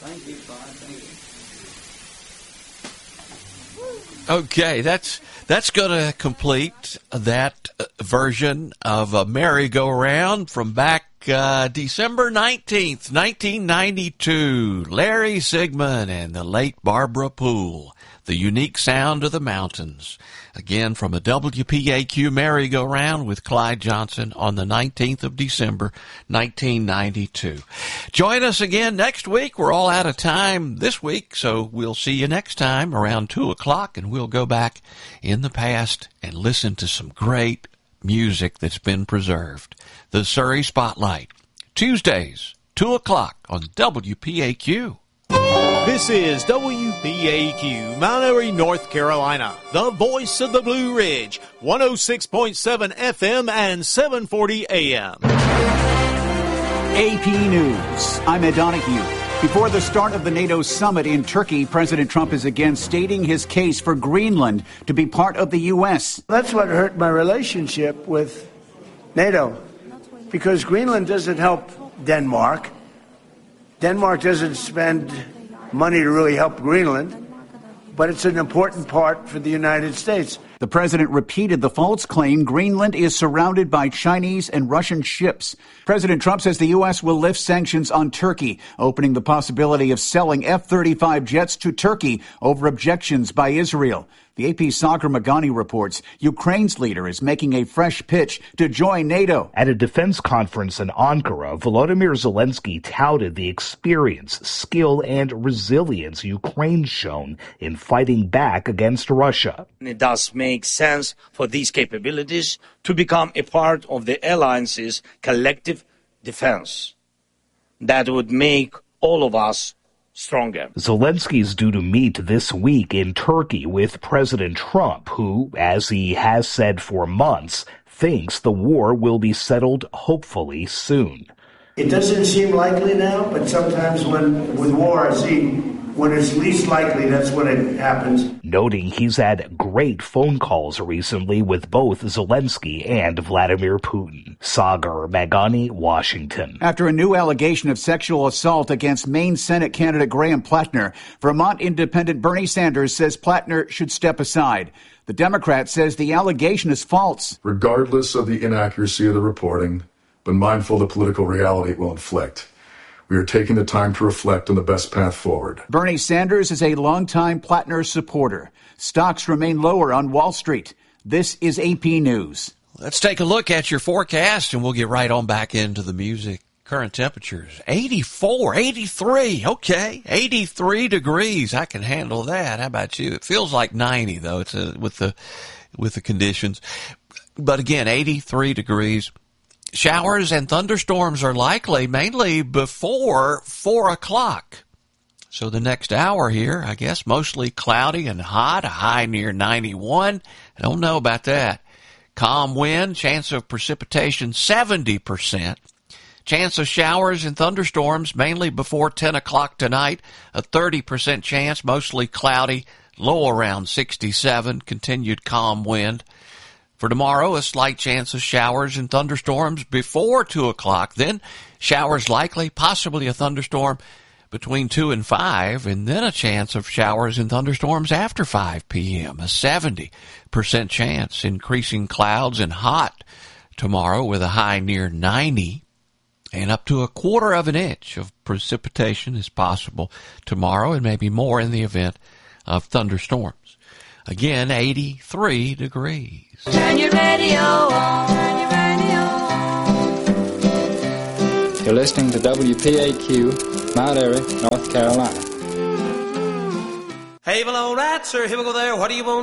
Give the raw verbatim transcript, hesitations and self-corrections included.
Thank you, Bob. Thank you. Okay, that's that's going to complete that version of a merry-go-round from back uh, December nineteenth, nineteen ninety-two. Larry Sigmund and the late Barbara Poole, The Unique Sound of the Mountains. Again, from a W P A Q merry-go-round with Clyde Johnson on the nineteenth of December, nineteen ninety-two. Join us again next week. We're all out of time this week, so we'll see you next time around two o'clock, and we'll go back in the past and listen to some great music that's been preserved. The Surrey Spotlight, Tuesdays, two o'clock on W P A Q. This is W P A Q, Mount Airy, North Carolina, the voice of the Blue Ridge, one oh six point seven F M and seven forty A M. A P News. I'm Ed Donahue. Before the start of the NATO summit in Turkey, President Trump is again stating his case for Greenland to be part of the U S. That's what hurt my relationship with NATO, because Greenland doesn't help Denmark. Denmark doesn't spend money to really help Greenland, but it's an important part for the United States. The president repeated the false claim Greenland is surrounded by Chinese and Russian ships. President Trump says the U S will lift sanctions on Turkey, opening the possibility of selling F thirty-five jets to Turkey over objections by Israel. The A P's Sagar Magani reports Ukraine's leader is making a fresh pitch to join NATO. At a defense conference in Ankara, Volodymyr Zelensky touted the experience, skill, and resilience Ukraine's shown in fighting back against Russia. It does make sense for these capabilities to become a part of the alliance's collective defense. That would make all of us stronger. Zelensky is due to meet this week in Turkey with President Trump, who, as he has said for months, thinks the war will be settled hopefully soon. It doesn't seem likely now, but sometimes when with war, I see when it's least likely, that's when it happens. Noting he's had great phone calls recently with both Zelensky and Vladimir Putin. Sagar Magani, Washington. After a new allegation of sexual assault against Maine Senate candidate Graham Plattner, Vermont independent Bernie Sanders says Plattner should step aside. The Democrat says the allegation is false. Regardless of the inaccuracy of the reporting, but mindful of the political reality it will inflict, we are taking the time to reflect on the best path forward. Bernie Sanders is a longtime Plattner supporter. Stocks remain lower on Wall Street. This is A P News. Let's take a look at your forecast, and we'll get right on back into the music. Current temperatures, eighty-four, eighty-three, okay, eighty-three degrees. I can handle that. How about you? It feels like ninety, though, it's a, with the with the conditions. But again, eighty-three degrees. Showers and thunderstorms are likely mainly before four o'clock. So the next hour here, I guess, mostly cloudy and hot, a high near ninety-one. I don't know about that. Calm wind, chance of precipitation seventy percent. Chance of showers and thunderstorms mainly before ten o'clock tonight, a thirty percent chance, mostly cloudy, low around sixty-seven, continued calm wind. For tomorrow, a slight chance of showers and thunderstorms before two o'clock. Then showers likely, possibly a thunderstorm between two and five, and then a chance of showers and thunderstorms after five p.m., a seventy percent chance. Increasing clouds and hot tomorrow with a high near ninety, and up to a quarter of an inch of precipitation is possible tomorrow, and maybe more in the event of thunderstorms. Again, eighty-three degrees. Turn your radio on. Turn your radio on. You're listening to W P A Q, Mount Airy, North Carolina. Hey, well, all right, sir. Here we go there. What do you want?